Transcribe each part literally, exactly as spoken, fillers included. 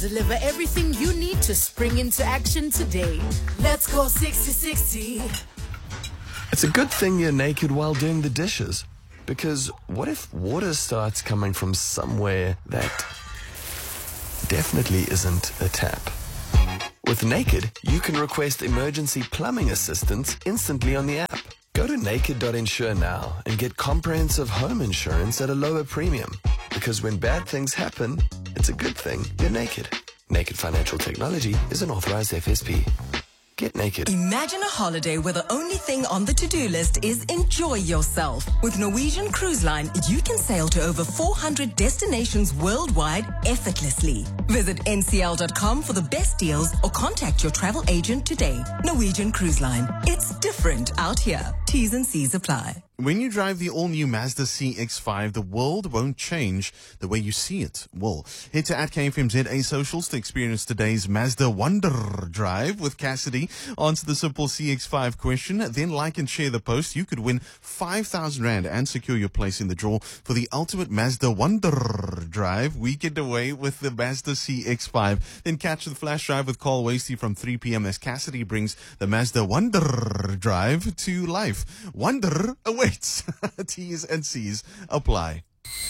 Deliver everything you need to spring into action today. Let's go sixty sixty. It's a good thing you're naked while doing the dishes. Because what if water starts coming from somewhere that definitely isn't a tap? With Naked, you can request emergency plumbing assistance instantly on the app. Go to naked dot insure now and get comprehensive home insurance at a lower premium. Because when bad things happen, it's a good thing you're naked. Naked Financial Technology is an authorized F S P. Get naked. Imagine a holiday where the only thing on the to-do list is enjoy yourself. With Norwegian Cruise Line, you can sail to over four hundred destinations worldwide effortlessly. Visit N C L dot com for the best deals or contact your travel agent today. Norwegian Cruise Line. It's different out here. T's and C's apply. When you drive the all-new Mazda C X five, the world won't change the way you see it will. Head to at K F M Z A Socials to experience today's Mazda Wonder Drive with Cassidy. Answer the simple C X five question, then like and share the post. You could win five thousand rand and secure your place in the draw for the ultimate Mazda Wonder Drive weekend away with the Mazda C X five. Then catch the flash drive with Carl Wasty from three p.m. as Cassidy brings the Mazda Wonder Drive to life. Wonder awaits. T's and C's apply.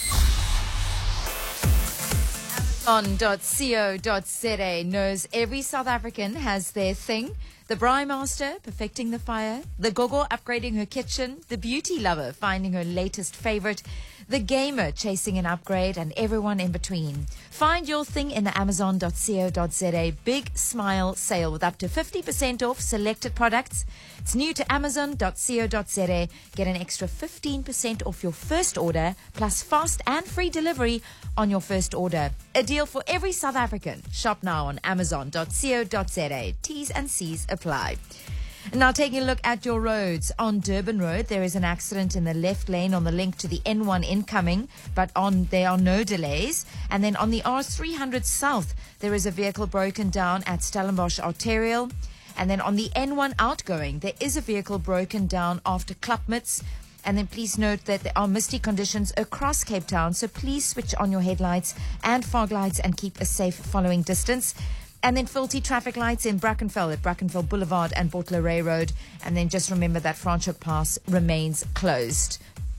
Amazon dot co dot za knows every South African has their thing. The Braai Master perfecting the fire, the Gogo upgrading her kitchen, the beauty lover finding her latest favorite, the gamer chasing an upgrade, and everyone in between. Find your thing in the Amazon dot co dot za Big Smile sale with up to fifty percent off selected products. It's new to Amazon dot co dot za. Get an extra fifteen percent off your first order, plus fast and free delivery on your first order. A deal for every South African. Shop now on Amazon dot co dot za. T's and C's apply. Now taking a look at your roads. On Durban Road, there is an accident in the left lane on the link to the N one incoming, but on there are no delays. And then on the R three hundred South, there is a vehicle broken down at Stellenbosch Arterial. And then on the N one outgoing, there is a vehicle broken down after Klapmuts. And then please note that there are misty conditions across Cape Town, so please switch on your headlights and fog lights and keep a safe following distance. And then faulty traffic lights in Brackenfell at Brackenfell Boulevard and Port Lorraine Road. And then just remember that Franschhoek Pass remains closed.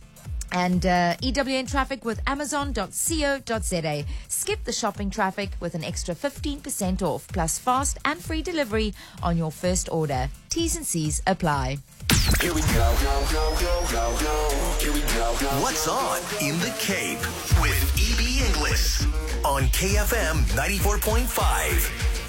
And uh, E W N traffic with Amazon dot co dot za. Skip the shopping traffic with an extra fifteen percent off, plus fast and free delivery on your first order. T's and C's apply. Here we go, go, go, go, go, go. Here we go, go. What's on in the Cape with E B Inglis on K F M ninety-four point five.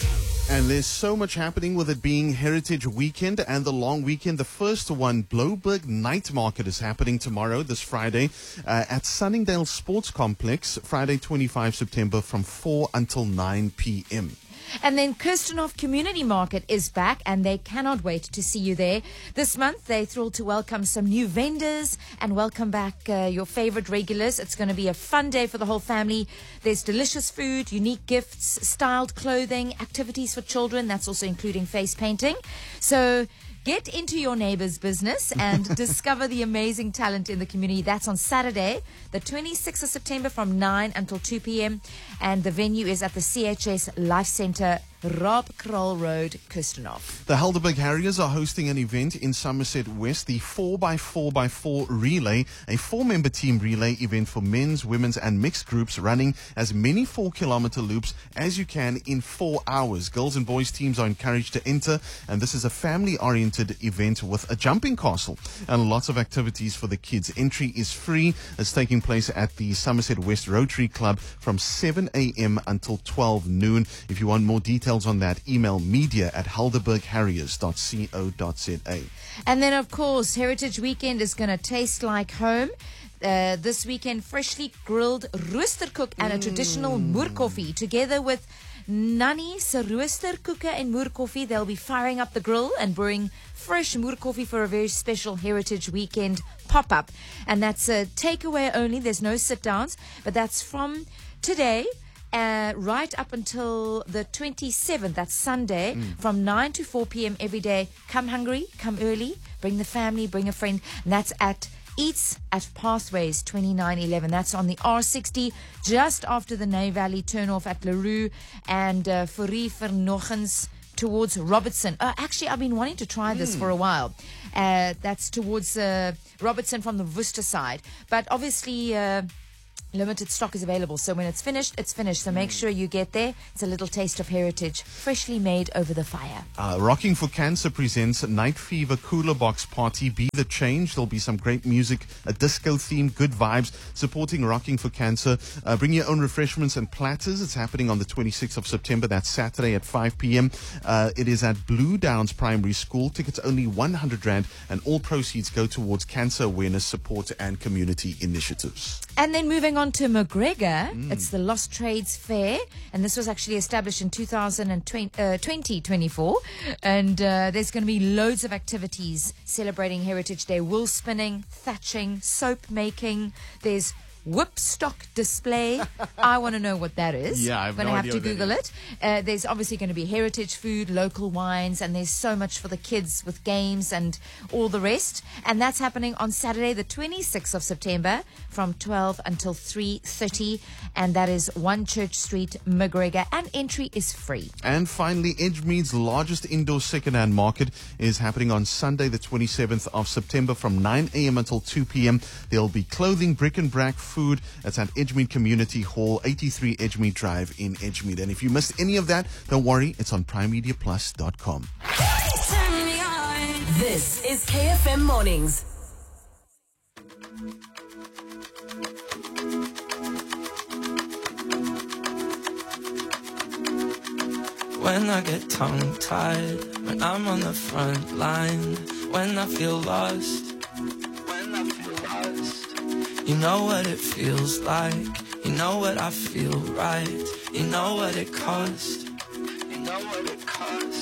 And there's so much happening with it being Heritage Weekend and the long weekend. The first one, Blouberg Night Market, is happening tomorrow, this Friday, uh, at Sunningdale Sports Complex, Friday, twenty-fifth September from four until nine p.m. And then Kirstenhof Community Market is back, and they cannot wait to see you there. This month, they're thrilled to welcome some new vendors and welcome back uh, your favorite regulars. It's going to be a fun day for the whole family. There's delicious food, unique gifts, styled clothing, activities for children. That's also including face painting. So get into your neighbor's business and discover the amazing talent in the community. That's on Saturday, the twenty-sixth of September from nine until two p.m. And the venue is at the C H S Life Centre, Rob Kroll Road, Kirstenhof. The Helderberg Harriers are hosting an event in Somerset West, the four by four by four Relay, a four-member team relay event for men's, women's and mixed groups, running as many four-kilometer loops as you can in four hours. Girls and boys teams are encouraged to enter, and this is a family-oriented event with a jumping castle and lots of activities for the kids. Entry is free. It's taking place at the Somerset West Rotary Club from seven a.m. until twelve noon. If you want more details on that, email media at helderberg harriers dot co dot za. And then, of course, Heritage Weekend is going to taste like home. Uh, this weekend, freshly grilled roosterkoek and a traditional moerkoffie, together with Nanny se roosterkoeke and moerkoffie. They'll be firing up the grill and brewing fresh moerkoffie for a very special Heritage Weekend pop-up. And that's a takeaway only. There's no sit-downs, but that's from today Uh, right up until the twenty-seventh, that's Sunday, mm. from nine to four p.m. every day. Come hungry, come early, bring the family, bring a friend. And that's at Eats at Pathways twenty-nine eleven. That's on the R sixty, just after the Nay Valley turnoff at Leroux and uh, Fourie Vernogens towards Robertson. Uh, actually, I've been wanting to try this mm. for a while. Uh, that's towards uh, Robertson from the Worcester side. But obviously, uh, limited stock is available. So when it's finished, it's finished. So make sure you get there. It's a little taste of heritage, freshly made over the fire. Uh, Rocking for Cancer presents Night Fever Cooler Box Party. Be the change. There'll be some great music, a disco theme, good vibes, supporting Rocking for Cancer. Uh, bring your own refreshments and platters. It's happening on the twenty-sixth of September. That's Saturday at five p.m. Uh, it is at Blue Downs Primary School. Tickets only one hundred rand, and all proceeds go towards cancer awareness, support, and community initiatives. And then moving on to McGregor, mm. it's the Lost Trades Fair, and this was actually established in two thousand twenty, uh, twenty twenty-four, and uh, there's going to be loads of activities celebrating Heritage Day: wool spinning, thatching, soap making. There's whipstock display. I want to know what that is. Yeah, I'm going no to have idea to what that Google is. it. Uh, there's obviously going to be heritage food, local wines, and there's so much for the kids with games and all the rest. And that's happening on Saturday, the twenty-sixth of September, from twelve until three thirty, and that is One Church Street, McGregor, and entry is free. And finally, Edgemead's largest indoor second-hand market is happening on Sunday, the twenty-seventh of September, from nine a.m. until two p.m. There'll be clothing, brick and brack, food. It's at Edgemead Community Hall, eighty-three Edgemead Drive in Edgemead. And if you missed any of that, don't worry, it's on prime media plus dot com. This is K F M Mornings. When I get tongue-tied, when I'm on the front line, when I feel lost, when I feel lost. You know what it feels like, you know what I feel right, you know what it cost, you know what it cost.